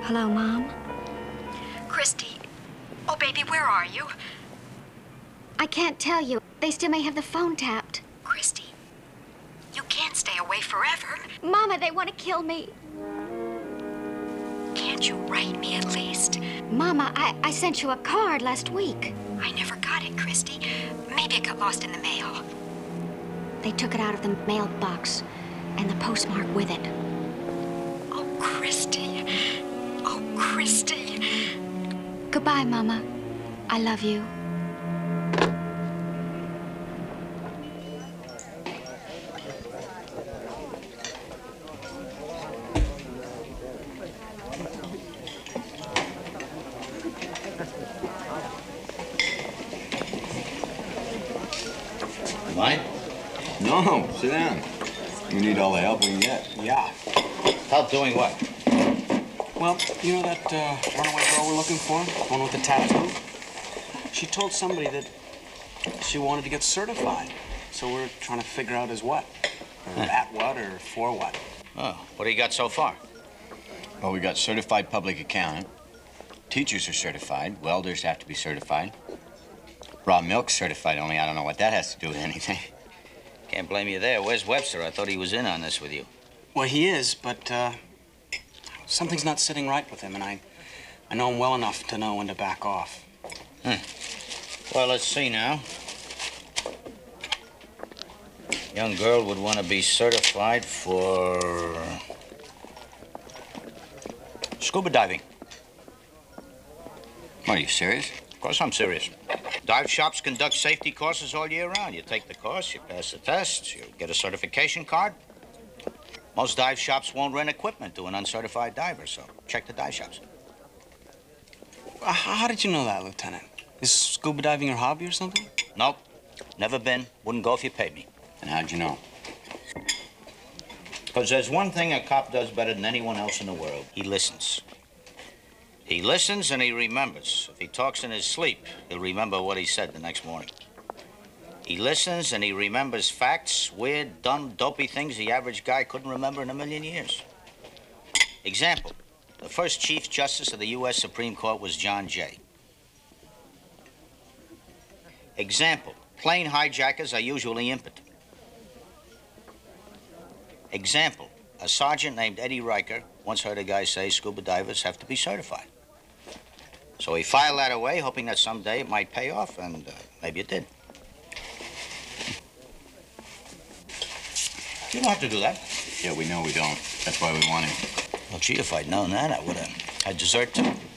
Hello, Mom? Christy. Oh, baby, where are you? I can't tell you. They still may have the phone tapped. Christy, you can't stay away forever. Mama, they want to kill me. Can't you write me at least? Mama, I sent you a card last week. I never got it, Christy. Maybe it got lost in the mail. They took it out of the mailbox and the postmark with it. Oh, Christy. Oh, Christy. Goodbye, Mama. I love you. Mine? No, sit down. We need all the help we can get. Yeah. Help doing what? Well, you know that runaway girl we're looking for? The one with the tattoo? She told somebody that she wanted to get certified. So we're trying to figure out as what. Or at what or for what. Oh, what do you got so far? Well, we got certified public accountant. Teachers are certified. Welders have to be certified. Raw milk's certified, only I don't know what that has to do with anything. Can't blame you there. Where's Webster? I thought he was in on this with you. Well, he is, but something's not sitting right with him, and I know him well enough to know when to back off. Well, let's see now. Young girl would want to be certified for scuba diving. Are you serious? Of course I'm serious. Dive shops conduct safety courses all year round. You take the course, you pass the test, you get a certification card. Most dive shops won't rent equipment to an uncertified diver, so check the dive shops. How did you know that, Lieutenant? Is scuba diving your hobby or something? Nope, never been. Wouldn't go if you paid me. And how'd you know? Because there's one thing a cop does better than anyone else in the world. He listens. He listens and he remembers. If he talks in his sleep, he'll remember what he said the next morning. He listens and he remembers facts, weird, dumb, dopey things the average guy couldn't remember in a million years. Example, the first Chief Justice of the U.S. Supreme Court was John Jay. Example, plane hijackers are usually impotent. Example, a sergeant named Eddie Riker once heard a guy say scuba divers have to be certified. So he filed that away, hoping that someday it might pay off, and maybe it did. You don't have to do that. Yeah, we know we don't. That's why we want him. Well, gee, if I'd known that, I would have had dessert too.